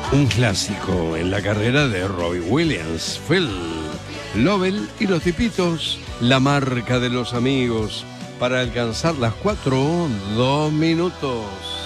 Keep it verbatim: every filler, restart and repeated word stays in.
Un clásico en la carrera de Robbie Williams, Phil, Lovell y los Tipitos, la marca de los amigos, para alcanzar las cuatro, dos minutos.